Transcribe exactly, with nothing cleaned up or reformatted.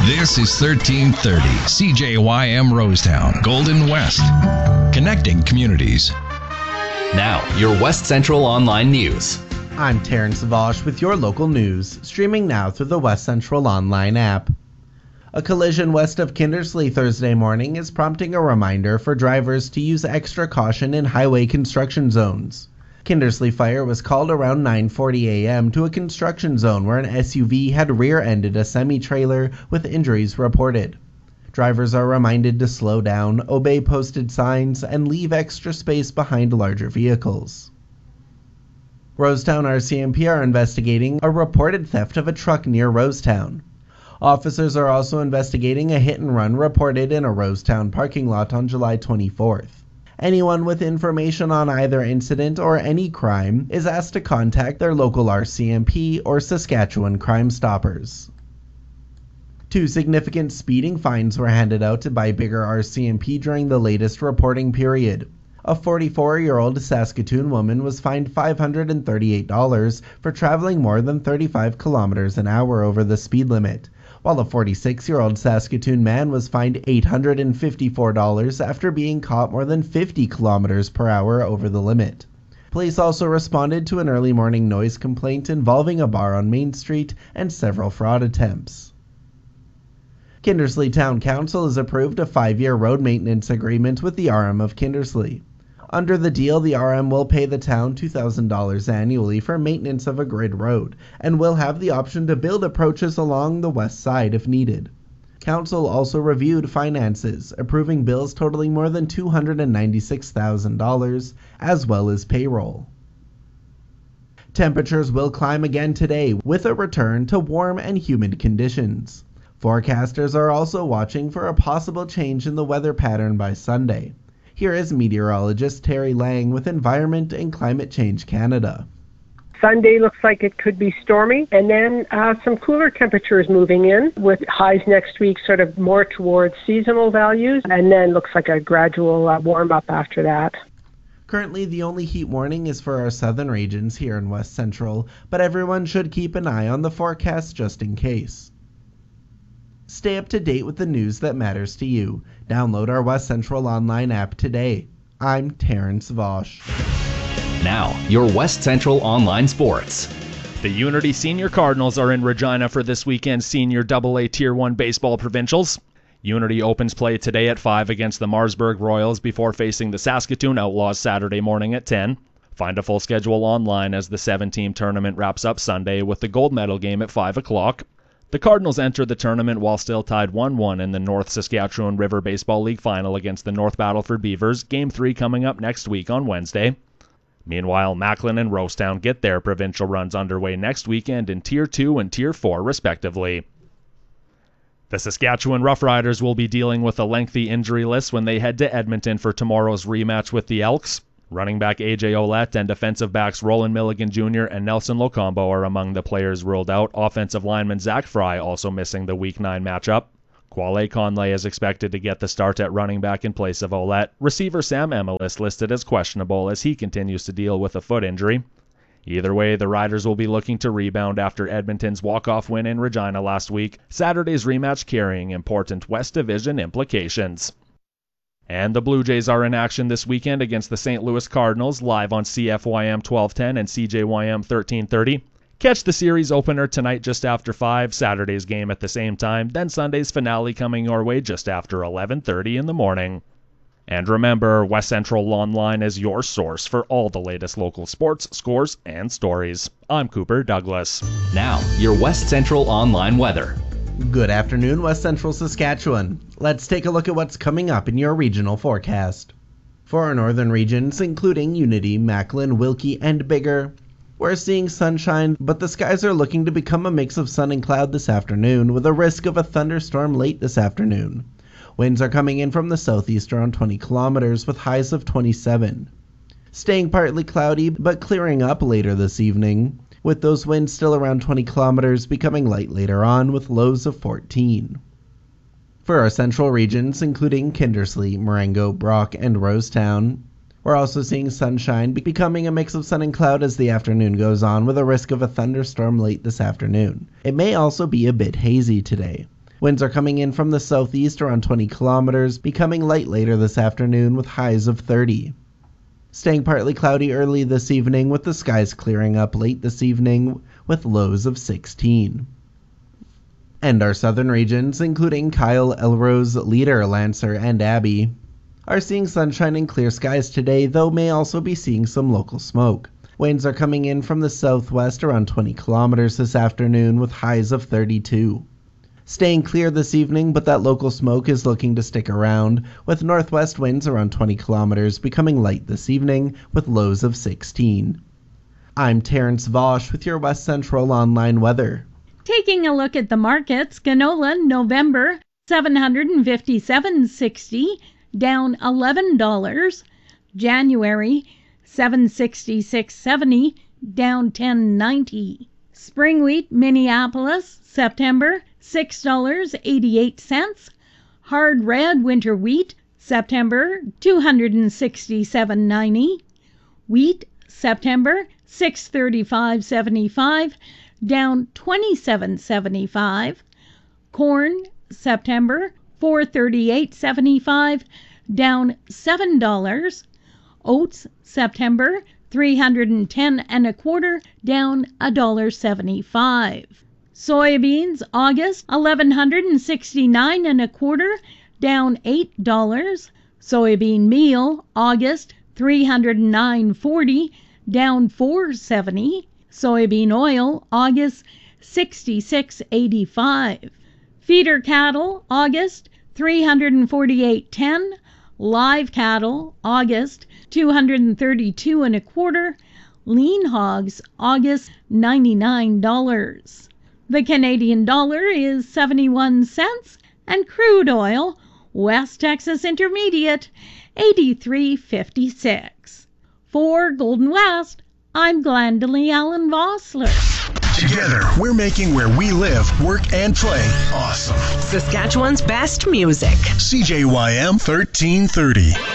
This is thirteen thirty C J Y M Rosetown, Golden West, connecting communities. Now, your West Central Online News. I'm Terrence Vosh with your local news, streaming now through the West Central Online app. A collision west of Kindersley Thursday morning is prompting a reminder for drivers to use extra caution in highway construction zones. Kindersley Fire was called around nine forty a.m. to a construction zone where an S U V had rear-ended a semi-trailer with injuries reported. Drivers are reminded to slow down, obey posted signs, and leave extra space behind larger vehicles. Rosetown R C M P are investigating a reported theft of a truck near Rosetown. Officers are also investigating a hit-and-run reported in a Rosetown parking lot on July twenty-fourth. Anyone with information on either incident or any crime is asked to contact their local R C M P or Saskatchewan Crime Stoppers. Two significant speeding fines were handed out by Biggar R C M P during the latest reporting period. A forty-four-year-old Saskatoon woman was fined five hundred thirty-eight dollars for traveling more than thirty-five kilometers an hour over the speed limit, while a forty-six-year-old Saskatoon man was fined eight hundred fifty-four dollars after being caught more than fifty kilometers per hour over the limit. Police also responded to an early morning noise complaint involving a bar on Main Street and several fraud attempts. Kindersley Town Council has approved a five-year road maintenance agreement with the R M of Kindersley. Under the deal, the R M will pay the town two thousand dollars annually for maintenance of a grid road, and will have the option to build approaches along the west side if needed. Council also reviewed finances, approving bills totaling more than two hundred ninety-six thousand dollars, as well as payroll. Temperatures will climb again today, with a return to warm and humid conditions. Forecasters are also watching for a possible change in the weather pattern by Sunday. Here is meteorologist Terry Lang with Environment and Climate Change Canada. Sunday looks like it could be stormy, and then uh, some cooler temperatures moving in, with highs next week sort of more towards seasonal values, and then looks like a gradual uh, warm-up after that. Currently, the only heat warning is for our southern regions here in West Central, but everyone should keep an eye on the forecast just in case. Stay up to date with the news that matters to you. Download our West Central Online app today. I'm Terrence Vosh. Now, your West Central Online Sports. The Unity Senior Cardinals are in Regina for this weekend's Senior double A Tier one Baseball Provincials. Unity opens play today at five against the Marsburg Royals before facing the Saskatoon Outlaws Saturday morning at ten. Find a full schedule online as the seven-team tournament wraps up Sunday with the gold medal game at five o'clock. The Cardinals entered the tournament while still tied one one in the North Saskatchewan River Baseball League final against the North Battleford Beavers, Game three coming up next week on Wednesday. Meanwhile, Macklin and Rosetown get their provincial runs underway next weekend in Tier two and Tier four respectively. The Saskatchewan Roughriders will be dealing with a lengthy injury list when they head to Edmonton for tomorrow's rematch with the Elks. Running back A J Ouellette and defensive backs Roland Milligan Junior and Nelson Locombo are among the players ruled out. Offensive lineman Zach Fry also missing the Week nine matchup. Quale Conley is expected to get the start at running back in place of Ouellette. Receiver Sam Emelis listed as questionable as he continues to deal with a foot injury. Either way, the Riders will be looking to rebound after Edmonton's walk-off win in Regina last week. Saturday's rematch carrying important West Division implications. And the Blue Jays are in action this weekend against the Saint Louis Cardinals, live on C F Y M twelve ten and C J Y M thirteen thirty. Catch the series opener tonight just after five, Saturday's game at the same time, then Sunday's finale coming your way just after eleven thirty in the morning. And remember, West Central Online is your source for all the latest local sports, scores, and stories. I'm Cooper Douglas. Now, your West Central Online weather. Good afternoon, West Central Saskatchewan. Let's take a look at what's coming up in your regional forecast. For our northern regions, including Unity, Macklin, Wilkie, and Biggar, we're seeing sunshine, but the skies are looking to become a mix of sun and cloud this afternoon, with a risk of a thunderstorm late this afternoon. Winds are coming in from the southeast around twenty kilometers, with highs of twenty-seven. Staying partly cloudy, but clearing up later this evening, with those winds still around twenty kilometers, becoming light later on with lows of fourteen. For our central regions, including Kindersley, Marengo, Brock, and Rosetown, we're also seeing sunshine becoming a mix of sun and cloud as the afternoon goes on, with a risk of a thunderstorm late this afternoon. It may also be a bit hazy today. Winds are coming in from the southeast around twenty kilometers, becoming light later this afternoon with highs of thirty. Staying partly cloudy early this evening with the skies clearing up late this evening with lows of sixteen. And our southern regions, including Kyle, Elrose, Leader, Lancer, and Abbey, are seeing sunshine and clear skies today, though may also be seeing some local smoke. Winds are coming in from the southwest around twenty kilometers this afternoon with highs of thirty-two. Staying clear this evening, but that local smoke is looking to stick around, with northwest winds around twenty kilometers becoming light this evening with lows of sixteen. I'm Terrence Vosch with your West Central Online weather. Taking a look at the markets, canola November seven hundred fifty-seven dollars and sixty cents, down eleven dollars. January seven hundred sixty-six dollars and seventy cents, down ten dollars and ninety cents. Spring wheat Minneapolis September six dollars and eighty-eight cents. Hard red winter wheat September two hundred sixty-seven dollars and ninety cents. Wheat September six hundred thirty-five dollars and seventy-five cents, down twenty-seven dollars and seventy-five cents. Corn September four hundred thirty-eight dollars and seventy-five cents, down seven dollars. Oats September three hundred ten dollars and a quarter, down one dollar and seventy-five cents. Soybeans August eleven sixty-nine and a quarter, down eight dollars. Soybean meal August three hundred nine forty, down four seventy. Soybean oil August sixty-six eighty-five. Feeder cattle August three hundred forty-eight ten. Live cattle August two hundred thirty-two and a quarter. Lean hogs August ninety-nine dollars. The Canadian dollar is seventy-one cents, and crude oil West Texas Intermediate eighty-three fifty-six. For Golden West, I'm Glendalee Allen Vossler. Together, we're making where we live, work, and play awesome. Saskatchewan's best music. C J Y M thirteen thirty.